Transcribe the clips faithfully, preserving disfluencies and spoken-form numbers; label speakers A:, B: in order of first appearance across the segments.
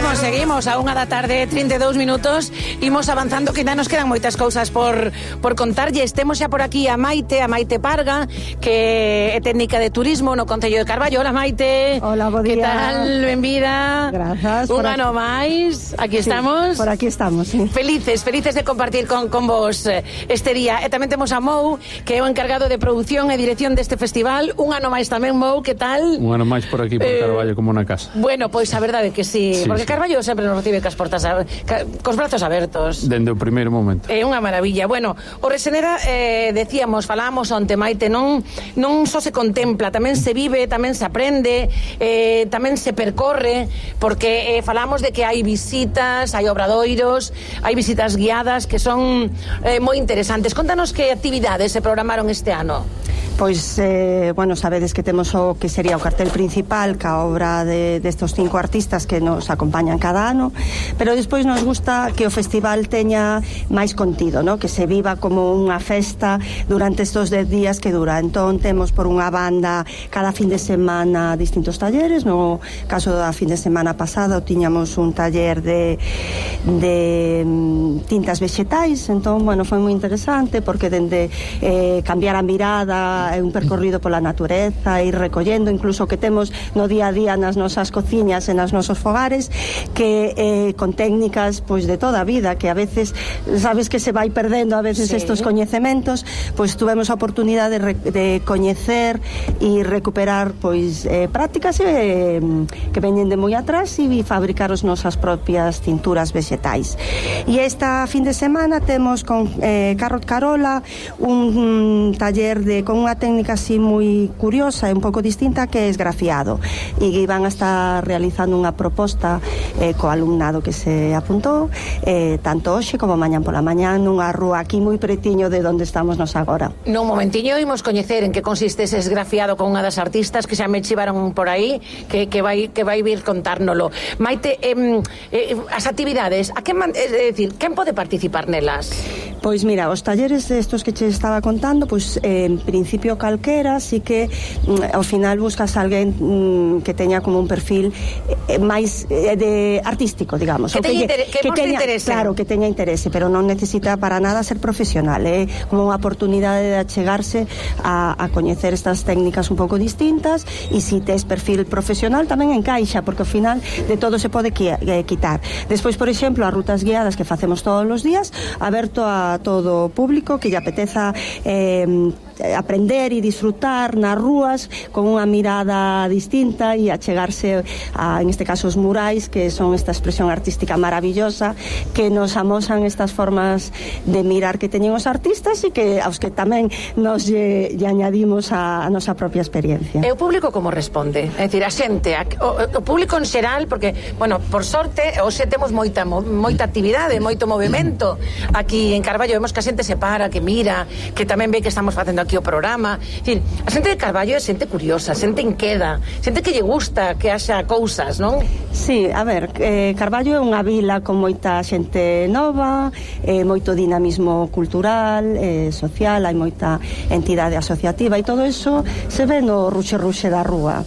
A: Seguimos, seguimos a unha da tarde, trinta e dous minutos. Imos avanzando, que ainda nos quedan moitas cousas por, por contarlle. Estemos xa por aquí a Maite, a Maite Parga, que é técnica de turismo no Concello de Carballo. Hola, Maite.
B: Hola, bo día.
A: Que tal? Benvida.
B: Grazas.
A: Un ano máis. Aquí
B: sí,
A: estamos.
B: Por aquí estamos, sí.
A: Felices, felices de compartir con, con vos este día. E tamén temos a Mou, que é o encargado de produción e dirección deste festival. Un ano máis tamén, Mou, que tal?
C: Un ano máis por aquí, por eh, Carballo, como na casa.
A: Bueno, pois a verdade é que sí, sí porque sí. Carballo sempre nos recibe cas portas a, ca, cos brazos abertos.
C: Dende o primeiro momento.
A: É unha maravilla. Bueno, o Resenera, eh, decíamos, falábamos onte, Maite, non, non só se contempla, tamén se vive, tamén se aprende, eh, tamén se percorre, porque eh, falamos de que hai visitas, hai obradoiros, hai visitas guiadas que son eh, moi interesantes. Contanos que actividades se programaron este ano.
B: Pois, eh, bueno, sabedes que temos o que sería o cartel principal, ca obra de, destos cinco artistas que nos acompañan cada ano, pero despois nos gusta que o festival teña máis contido, ¿no? Que se viva como unha festa durante estos dez días que dura. Entón, temos por unha banda cada fin de semana distintos talleres. No caso da fin de semana pasada tiñamos un taller de, de um, tintas vexetais. Entón, bueno, foi moi interesante porque dende eh, cambiar a mirada, é un percorrido pola natureza, ir recollendo incluso que temos no día a día nas nosas cociñas e nas nosos fogares, que eh, con técnicas pois de toda a vida, que a veces sabes que se vai perdendo a veces sí. estos coñecementos, pois tuvemos a oportunidade de, de coñecer e recuperar pois eh, prácticas eh, que veñen de moi atrás e fabricar as nosas propias tinturas vexetais. E esta fin de semana temos con eh, Carrot Carola un, un taller de con unha técnica así moi curiosa e un pouco distinta, que é esgrafiado, e van a estar realizando unha proposta eh, co alumnado que se apuntou eh, tanto hoxe como mañán pola mañán nunha rúa aquí moi pretiño de onde estamos nos agora.
A: Non momentiño imos coñecer en que consiste ese esgrafiado con unha das artistas que xa me chivaron por aí, que, que vai que vai vir contárnolo. Maite, eh, eh, as actividades, a quen man, é dicir, quen pode participar nelas?
B: Pois mira, os talleres estos que che estaba contando, pois eh, en principio calquera, así que mm, ao final buscas alguén mm, que teña como un perfil eh, máis eh, de artístico, digamos,
A: que, teña, que, que, que teña interese.
B: Claro, que teña interese, pero non necesita para nada ser profesional, é eh? como unha oportunidade de achegarse a, a coñecer estas técnicas un pouco distintas, e se si tes perfil profesional tamén encaixa, porque ao final de todo se pode quitar. Despois, por exemplo, as rutas guiadas que facemos todos os días, aberto a todo o público que lle apeteza eh, aprender e disfrutar nas rúas con unha mirada distinta e achegarse a, en este caso, os murais, que son esta expresión artística maravillosa que nos amosan estas formas de mirar que teñen os artistas e que aos que tamén nos lle, lle añadimos a, a nosa propia experiencia.
A: E o público como responde? É dicir, a xente, a, o, o público en xeral, porque, bueno, por sorte, hoxe temos moita, moita actividade, moito movimento aquí en Carballo. Vemos que a xente se para, que mira, que tamén ve que estamos facendo aquí o programa. É dicir, a xente de Carballo é xente curiosa, xente inqueda, xente que lle gusta que haxa cousas, non?
B: Sí, a ver, eh, Carballo é unha vila con moita xente nova, eh, moito dinamismo cultural, eh, social, hai moita entidade asociativa e todo eso se ve no ruxe-ruxe da rúa.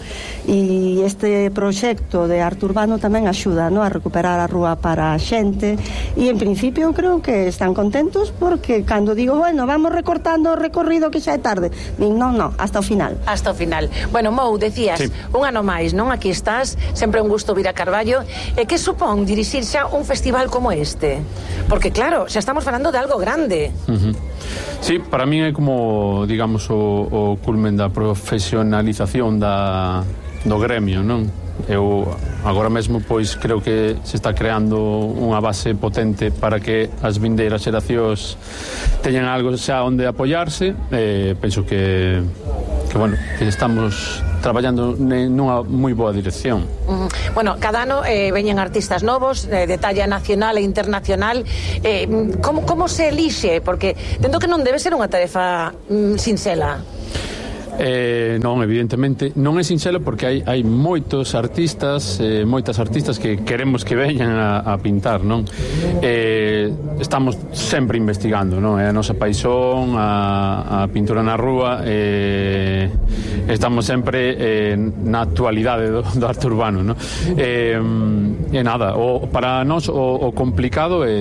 B: E este proxecto de arte urbano tamén axuda, no, a recuperar a rúa para a xente, e en principio creo que están contentos, porque cando digo, bueno, vamos recortando o recorrido que xa é tarde, din, non, non, hasta o final.
A: Hasta o final. Bueno, Mou, decías, sí. un ano máis, non? Aquí estás, sempre un gusto vir a Carballo. E que supón dirixir xa un festival como este? Porque claro, xa estamos falando de algo grande.
C: Uh-huh. Sí, para mí é como, digamos, o, o culmen da profesionalización da, do gremio, non? Eu agora mesmo pois creo que se está creando unha base potente para que as vindeiras xeracións teñan algo xa onde apoiarse. Eh, penso que que bueno, que estamos traballando nunha moi boa dirección.
A: Uh-huh. Bueno, cada ano eh, veñen artistas novos eh, de talla nacional e internacional. Eh, como, como se elixe? Porque tento que non debe ser unha tarefa mm, sinxela.
C: Eh, non, evidentemente non é sinxelo porque hai, hai moitos artistas eh, moitas artistas que queremos que veñan a, a pintar, non? Eh, estamos sempre investigando, non? É a nosa paixón a, a pintura na rúa, eh, estamos sempre eh, na actualidade do, do arte urbano, non? Eh, e nada, o, para nós o, o complicado é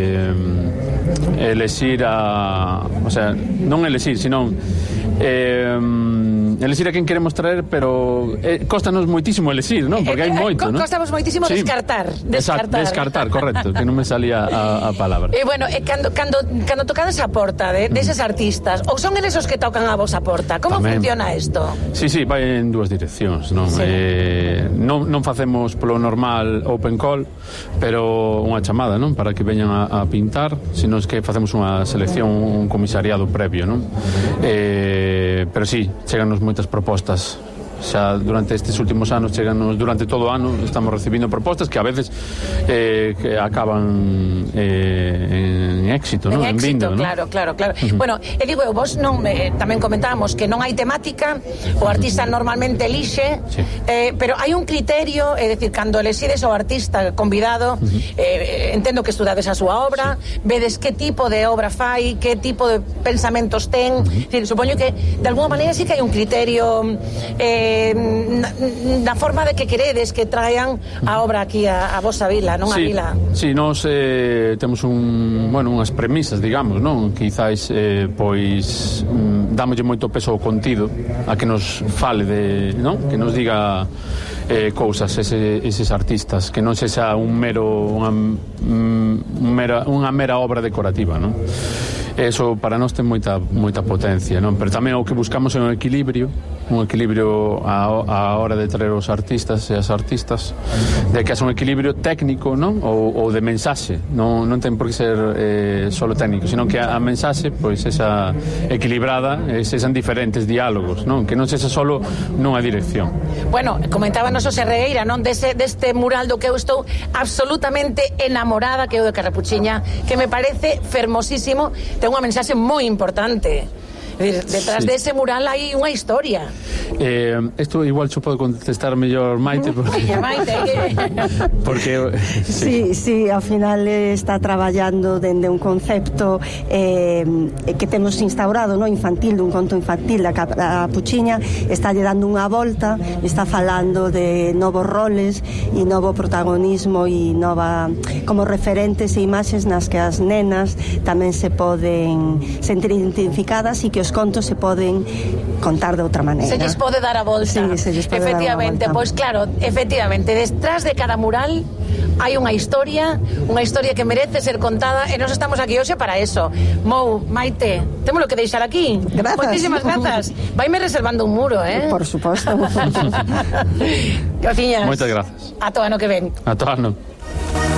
C: eh, elexir a, o sea, non elexir, senón eh, elexir a quen queremos traer, pero eh, costanos moitísimo elexir, non? Porque hai moito, non?
A: Costamos moitísimo sí. descartar, descartar.
C: Exacto, descartar, correcto, que non me salía a, a palabra.
A: E eh, bueno, eh, cando, cando, cando tocades a porta de, de eses artistas, ou son eles os que tocan a vosa porta? Como Tamén. funciona isto?
C: Sí, sí, vai en dúas direccións, non? Sí. Eh, non, non facemos polo normal open call, pero unha chamada, non? Para que veñan a, a pintar, senón que facemos unha selección, un comisariado previo, non? Eh, pero sí, cheganos moitas propostas xa durante estes últimos anos, cheganos durante todo o ano, estamos recibindo propostas que a veces eh, que acaban eh, en éxito,
A: en
C: non?
A: éxito,
C: en vindo,
A: claro,
C: non?
A: claro, claro. Uh-huh. Bueno, e digo eu, vos non, eh, tamén comentábamos que non hai temática, o artista normalmente elixe, sí. eh, pero hai un criterio, é dicir, cando elixides o artista convidado, uh-huh. eh, entendo que estudades a súa obra, sí. vedes que tipo de obra fai, que tipo de pensamentos ten, uh-huh. decir, supoño que de alguma maneira sí que hai un criterio eh, Na, na forma de que queredes que traian a obra aquí a, a vosa vila, non
C: sí,
A: a vila.
C: Sí, nós eh, temos un, bueno, unhas premisas, digamos, non? Quizás eh, pois mm, dámolle moito peso ao contido, a que nos fale de, non? Que nos diga eh, cousas ese, eses artistas, que non sexa un mero unha, mm, mera, unha mera obra decorativa, non? Eso para nós ten moita moita potencia, non? Pero tamén o que buscamos é un equilibrio, un equilibrio a, a hora de traer os artistas e as artistas, de que haxa un equilibrio técnico, non? Ou, ou de mensaxe, non, non ten por que ser eh, solo técnico, sino que a, a mensaxe pois esa equilibrada, e sexan diferentes diálogos, non? Que non sexa solo nunha dirección.
A: Bueno, comentábanos o Serregueira, non? Dese, deste mural do que eu estou absolutamente enamorada, que é o de Carrapuchiña, que me parece fermosísimo, ten unha mensaxe moi importante. Detrás sí. de ese mural hai unha historia.
C: Eh, esto igual yo puedo contestar mellor Maite porque,
A: Maite,
C: porque
B: sí. sí, sí, ao final está traballando dende un concepto eh, que temos instaurado, no, infantil, dun conto infantil da Capuchiña, está lle dando unha volta, está falando de novos roles e novo protagonismo e nova como referentes e imaxes nas que as nenas tamén se poden sentir identificadas e que os contos se poden contar de outra maneira.
A: Se lles pode dar a volta.
B: Sí, se lles pode
A: efectivamente,
B: dar a volta.
A: Pois claro, efectivamente, detrás de cada mural hai unha historia, unha historia que merece ser contada e nós estamos aquí hoxe para eso. Mou, Maite, temos lo que deixar aquí.
B: Grazas.
A: Moitísimas grazas. Vaime reservando un muro, eh?
B: Por suposto.
A: Cociñas.
C: Moitas grazas.
A: A todo ano que ven.
C: A todo ano.